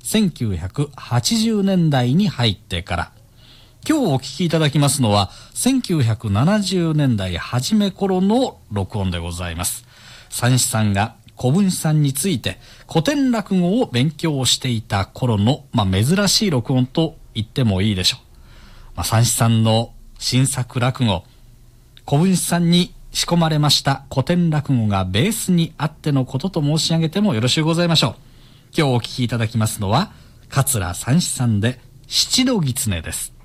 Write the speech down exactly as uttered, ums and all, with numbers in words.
せんきゅうひゃくはちじゅうねんだいに入ってから。今日お聞きいただきますのはせんきゅうひゃくななじゅうねんだい初め頃の録音でございます。三枝さんが古文さんについて古典落語を勉強していた頃の、まあ、珍しい録音と言ってもいいでしょう。まあ、三枝さんの新作落語、古文さんに仕込まれました古典落語がベースにあってのことと申し上げてもよろしゅうございましょう。今日お聞きいただきますのは桂三枝さんで七度狐です。